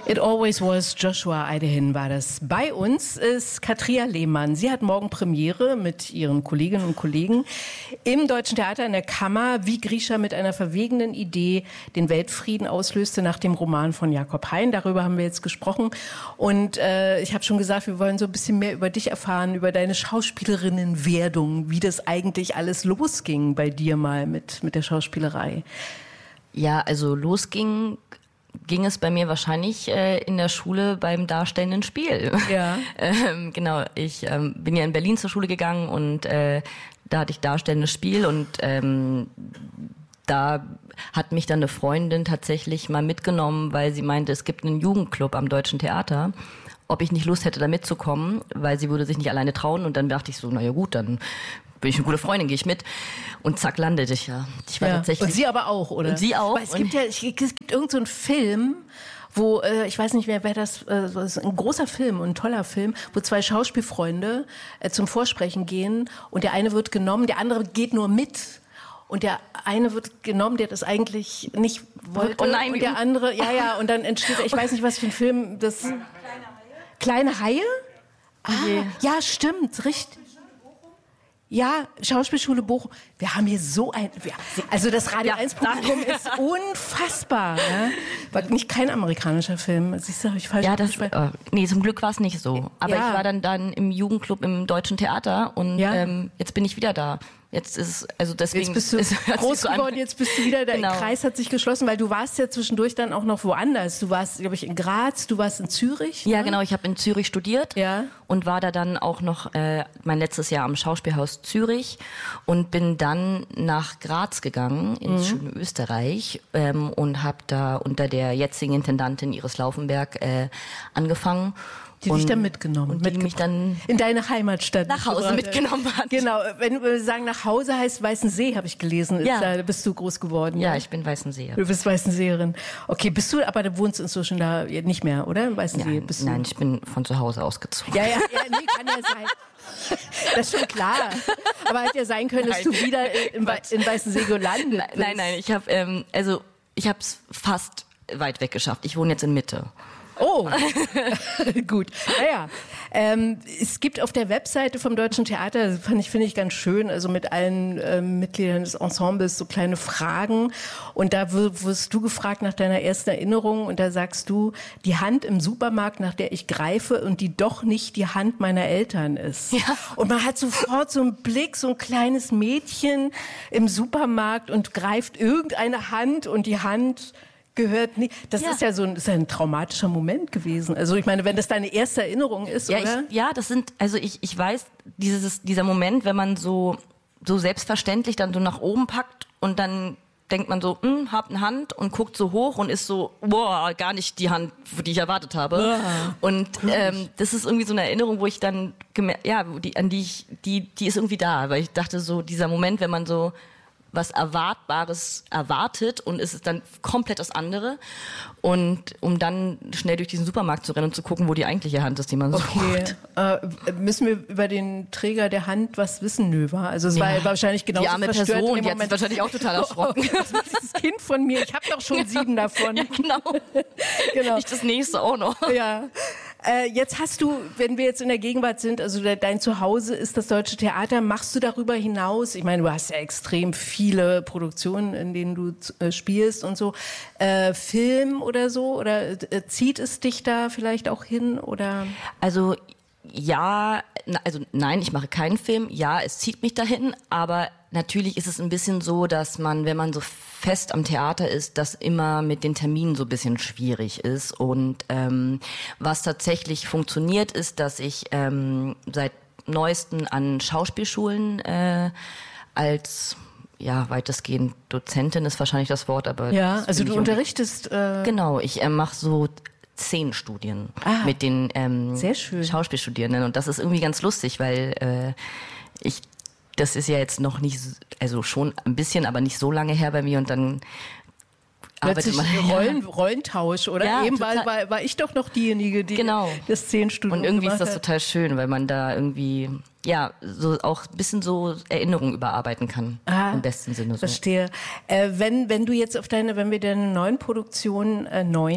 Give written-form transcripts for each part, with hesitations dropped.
It Always Was, Joshua Eidehin war das. Bei uns ist Katria Lehmann. Sie hat morgen Premiere mit ihren Kolleginnen und Kollegen im Deutschen Theater in der Kammer, wie Grisha mit einer verwegenen Idee den Weltfrieden auslöste nach dem Roman von Jakob Hein. Darüber haben wir jetzt gesprochen. Und ich habe schon gesagt, wir wollen so ein bisschen mehr über dich erfahren, über deine Schauspielerinnenwerdung, wie das eigentlich alles losging bei dir mal mit der Schauspielerei. Ja, also losging es bei mir wahrscheinlich in der Schule beim darstellenden Spiel. Ja. Genau, ich bin ja in Berlin zur Schule gegangen und da hatte ich darstellendes Spiel und da hat mich dann eine Freundin tatsächlich mal mitgenommen, weil sie meinte, es gibt einen Jugendclub am Deutschen Theater, ob ich nicht Lust hätte, da mitzukommen, weil sie würde sich nicht alleine trauen. Und dann dachte ich so, naja gut, dann bin ich eine gute Freundin, gehe ich mit. Und zack, landete ich ja. Ich war tatsächlich. Und sie aber auch, oder? Und sie auch. Weil es gibt irgend so einen Film, wo, ich weiß nicht mehr, wer das ist ein großer Film, ein toller Film, wo zwei Schauspielfreunde zum Vorsprechen gehen und der eine wird genommen, der andere geht nur mit. Und der eine wird genommen, der das eigentlich nicht wollte. Oh nein, und der andere, und dann entsteht, ich weiß nicht, was für ein Film, das... Kleine Haie? Ah, ja, stimmt, richtig. Ja, Schauspielschule Bochum. Wir haben hier so ein... Also das Radio 1-Publikum ist unfassbar. Ja? War nicht kein amerikanischer Film. Siehst du, habe ich falsch gesagt? Nee, zum Glück war es nicht so. Aber ich war dann im Jugendclub im Deutschen Theater und jetzt bin ich wieder da. Jetzt ist es, also deswegen. Jetzt bist du groß geworden, jetzt bist du wieder, der Kreis hat sich geschlossen, weil du warst ja zwischendurch dann auch noch woanders. Du warst, glaube ich, in Graz, du warst in Zürich. Ja, genau, ich habe in Zürich studiert und war da dann auch noch mein letztes Jahr am Schauspielhaus Zürich und bin dann nach Graz gegangen, ins schöne Österreich und habe da unter der jetzigen Intendantin Iris Laufenberg angefangen. Die dich dann mitgenommen. Und die mich dann in deine Heimatstadt nach Hause mitgenommen hat. Genau, wenn wir sagen nach Hause heißt Weißensee, habe ich gelesen. Da bist du groß geworden. Ja, ich bin Weißenseer. Du bist Weißenseerin. Okay, aber du wohnst inzwischen da nicht mehr, oder? In Weißensee? Nein, ich bin von zu Hause ausgezogen. Nee, kann ja sein. Das ist schon klar. Aber hätte ja sein können, dass du wieder in Weißensee gelandet bist. Nein, ich habe es fast weit weg geschafft. Ich wohne jetzt in Mitte. Oh, gut. Naja, es gibt auf der Webseite vom Deutschen Theater, finde ich ganz schön, also mit allen Mitgliedern des Ensembles so kleine Fragen. Und da wirst du gefragt nach deiner ersten Erinnerung und da sagst du, die Hand im Supermarkt, nach der ich greife und die doch nicht die Hand meiner Eltern ist. Ja. Und man hat sofort so einen Blick, so ein kleines Mädchen im Supermarkt und greift irgendeine Hand und die Hand gehört nicht. Das ist ja ist ein traumatischer Moment gewesen. Also ich meine, wenn das deine erste Erinnerung ist, oder? Ich weiß, dieser Moment, wenn man so selbstverständlich dann so nach oben packt und dann denkt man so, hab eine Hand und guckt so hoch und ist so, boah, gar nicht die Hand, die ich erwartet habe. Und das ist irgendwie so eine Erinnerung, wo ich dann die ist irgendwie da, weil ich dachte so, dieser Moment, wenn man so was Erwartbares erwartet und es ist dann komplett das andere. Und um dann schnell durch diesen Supermarkt zu rennen und zu gucken, wo die eigentliche Hand ist, die man sucht. Müssen wir über den Träger der Hand was wissen, Növa? Also es war wahrscheinlich genauso die arme verstört Person, in dem die hat sich wahrscheinlich auch total erschrocken. Das ist dieses Kind von mir, ich habe doch schon 7 davon. Ja, genau. Nicht das nächste auch noch. Ja. Jetzt hast du, wenn wir jetzt in der Gegenwart sind, also dein Zuhause ist das Deutsche Theater, machst du darüber hinaus, ich meine, du hast ja extrem viele Produktionen, in denen du spielst und so, Film oder so, oder zieht es dich da vielleicht auch hin, oder? Also nein, ich mache keinen Film, es zieht mich dahin, aber natürlich ist es ein bisschen so, dass man, wenn man so fest am Theater ist, das immer mit den Terminen so ein bisschen schwierig ist. Und was tatsächlich funktioniert, ist, dass ich seit neuesten an Schauspielschulen als weitestgehend Dozentin ist wahrscheinlich das Wort, aber also du unterrichtest. Genau, ich mache so 10 Studien mit den Schauspielstudierenden und das ist irgendwie ganz lustig, weil das ist ja jetzt noch nicht, also schon ein bisschen, aber nicht so lange her bei mir und dann plötzlich Rollentausch, oder? Ja, eben war ich doch noch diejenige, die das 10 Stunden und irgendwie ist das total schön, weil man da irgendwie ja, so auch ein bisschen so Erinnerungen überarbeiten kann. Im besten Sinne. So. Verstehe. Wenn du jetzt wenn wir deine neuen Produktionen,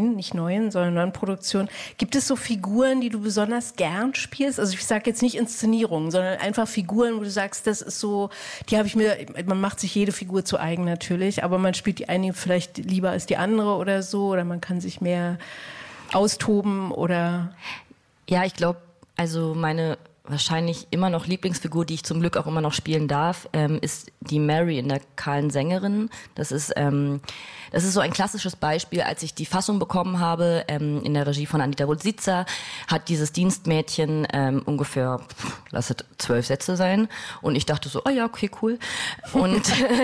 neuen Produktionen, gibt es so Figuren, die du besonders gern spielst? Also ich sage jetzt nicht Inszenierungen, sondern einfach Figuren, wo du sagst, das ist so, man macht sich jede Figur zu eigen natürlich, aber man spielt die eine vielleicht lieber als die andere oder so, oder man kann sich mehr austoben oder... Ja, ich glaube, also meine wahrscheinlich immer noch Lieblingsfigur, die ich zum Glück auch immer noch spielen darf, ist die Mary in der Kahlen Sängerin. Das ist so ein klassisches Beispiel, als ich die Fassung bekommen habe, in der Regie von Anita Rulsitzer, hat dieses Dienstmädchen ungefähr, lass es 12 Sätze sein. Und ich dachte so, oh ja, okay, cool. Und,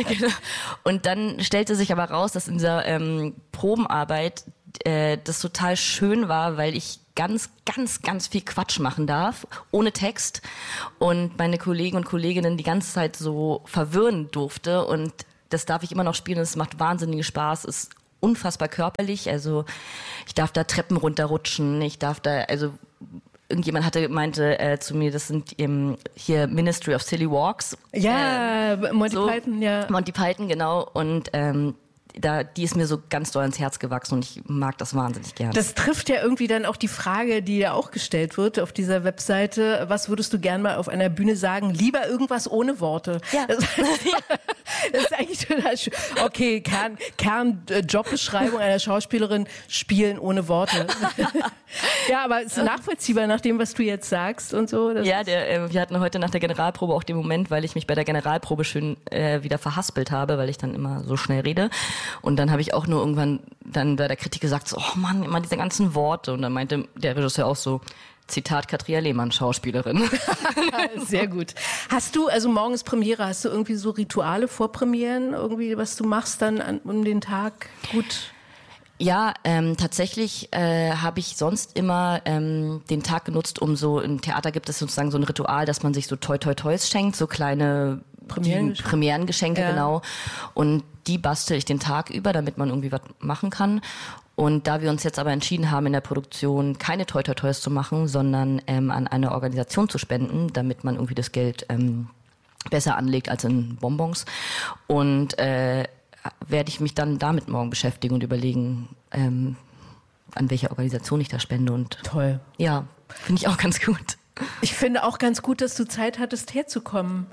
und dann stellte sich aber raus, dass in dieser Probenarbeit das total schön war, weil ich ganz, ganz, ganz viel Quatsch machen darf, ohne Text. Und meine Kollegen und Kolleginnen die ganze Zeit so verwirren durfte. Und das darf ich immer noch spielen. Es macht wahnsinnigen Spaß. Es ist unfassbar körperlich. Also ich darf da Treppen runterrutschen. Irgendjemand meinte zu mir, das sind hier Ministry of Silly Walks. Ja, Monty Python, ja. Monty Python, genau. Und die ist mir so ganz doll ins Herz gewachsen und ich mag das wahnsinnig gerne. Das trifft ja irgendwie dann auch die Frage, die ja auch gestellt wird auf dieser Webseite. Was würdest du gern mal auf einer Bühne sagen? Lieber irgendwas ohne Worte. Ja. Das ist eigentlich total schön. Okay, Jobbeschreibung einer Schauspielerin, spielen ohne Worte. Ja, aber es ist nachvollziehbar nach dem, was du jetzt sagst und so. Ja, wir hatten heute nach der Generalprobe auch den Moment, weil ich mich bei der Generalprobe schön wieder verhaspelt habe, weil ich dann immer so schnell rede. Und dann habe ich auch nur irgendwann dann bei der Kritik gesagt, so, oh Mann, immer diese ganzen Worte. Und dann meinte der Regisseur auch so, Zitat Katria Lehmann, Schauspielerin. Sehr gut. Hast du, also morgen ist Premiere, hast du irgendwie so Rituale vor Premieren, irgendwie, was du machst dann um den Tag gut? Ja, tatsächlich habe ich sonst immer den Tag genutzt, im Theater gibt es sozusagen so ein Ritual, dass man sich so Toi-Toi-Toys schenkt, so kleine Premierengeschenke, ja. Genau. Und die bastel ich den Tag über, damit man irgendwie was machen kann. Und da wir uns jetzt aber entschieden haben, in der Produktion keine Toi-Toi-Toys zu machen, sondern an eine Organisation zu spenden, damit man irgendwie das Geld besser anlegt als in Bonbons. Und werde ich mich dann damit morgen beschäftigen und überlegen, an welche Organisation ich da spende. Und toll. Ja, finde ich auch ganz gut. Ich finde auch ganz gut, dass du Zeit hattest, herzukommen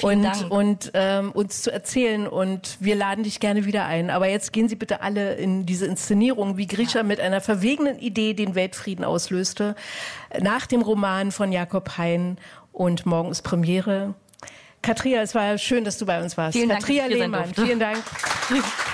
und uns zu erzählen. Und wir laden dich gerne wieder ein. Aber jetzt gehen Sie bitte alle in diese Inszenierung, wie Grisha mit einer verwegenen Idee den Weltfrieden auslöste, nach dem Roman von Jakob Hein. Und morgen ist Premiere. Katria, es war schön, dass du bei uns warst. Vielen Dank, Katria Lehmann, vielen Dank.